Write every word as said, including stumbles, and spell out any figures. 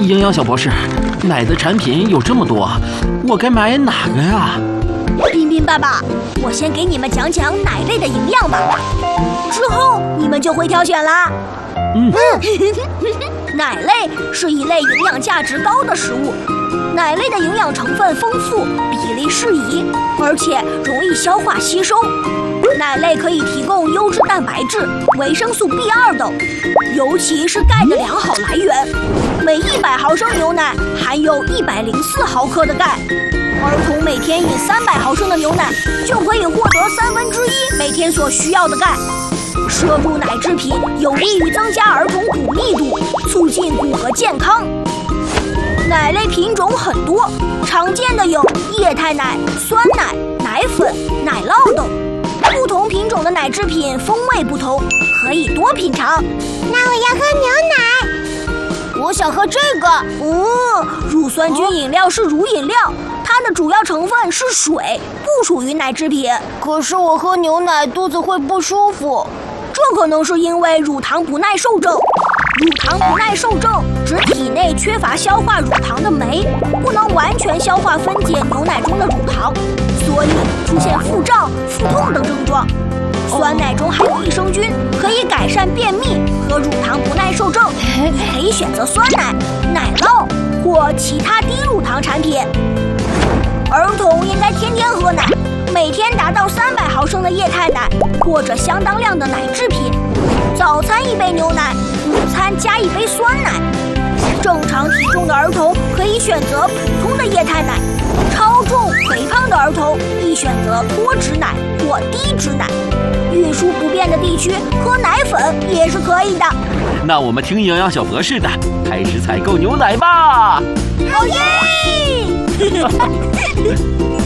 营养小博士，奶的产品有这么多，我该买哪个呀？ 彬彬爸爸，我先给你们讲讲奶类的营养吧，之后你们就会挑选啦。 嗯， 奶类是一类营养价值高的食物，奶类的营养成分丰富，比例适宜，而且容易消化吸收。奶类可以提供优质蛋白质、维生素 B 二 等，尤其是钙的良好来源。每一百毫升牛奶含有一百零四毫克的钙，儿童每天饮三百毫升的牛奶就可以获得三分之一每天所需要的钙。摄入奶制品有利于增加儿童骨密度，促进骨骼健康。奶类品种很多，常见的有液态奶、酸奶、奶粉、奶酪等。不同品种的奶制品风味不同，可以多品尝。 那我要喝牛奶。 我想喝这个。嗯，乳酸菌饮料是乳饮料，它的主要成分是水，不属于奶制品。 可是我喝牛奶肚子会不舒服。 这可能是因为乳糖不耐受症。乳糖不耐受症指体内缺乏消化乳糖的酶，不能完全消化分解牛奶中的乳糖，所以出现腹胀、腹痛等症状。酸奶中含益生菌，可以改善便秘和乳糖不耐受症，可以选择酸奶、奶酪或其他低乳糖产品。儿童应该天天喝奶，每天达到三百毫升的液态奶或者相当量的奶制品。早餐一杯牛奶，午餐加一杯酸奶。正常体重的儿童可以选择普通的液态奶，超重肥胖的儿童宜选择脱脂奶或低脂奶。运输不便的地区喝奶粉也是可以的。 那我们听营养小博士的，开始采购牛奶吧！ 好耶！